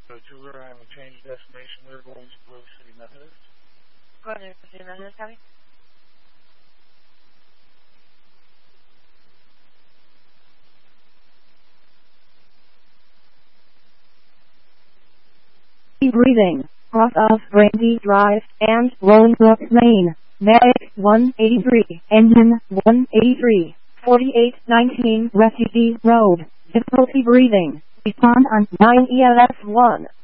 So Jeweler, I'm change destination. We're going to Grove City Methodist. Go ahead, City Methodist, County. Breathing, off of Brandy Drive and Rolling Brook Lane. Medic 183, engine 183, 4819 Refugee Road. Difficulty breathing. Respond on 9 ELS 1.